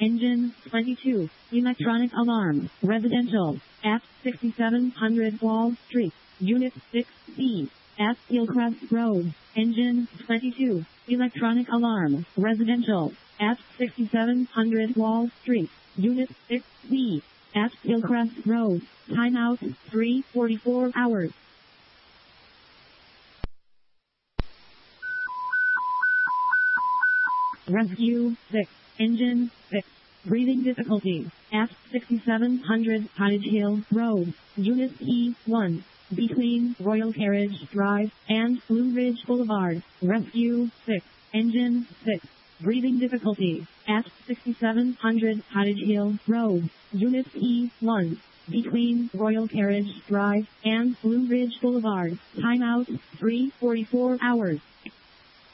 Engine 22. Electronic alarm. Residential. At 6700 Wall Street. Unit 6B. At Hillcrest Road. Engine 22. Electronic alarm. Residential. At 6700 Wall Street. Unit 6B. At Hillcrest Road. Timeout 3:44 hours. Rescue 6. Engine 6. Breathing difficulties. At 6700 Cottage Hill Road. Unit E1. Between Royal Carriage Drive and Blue Ridge Boulevard. Rescue 6. Engine 6. Breathing difficulties. At 6700 Cottage Hill Road. Unit E1. Between Royal Carriage Drive and Blue Ridge Boulevard. Timeout 3:44 hours.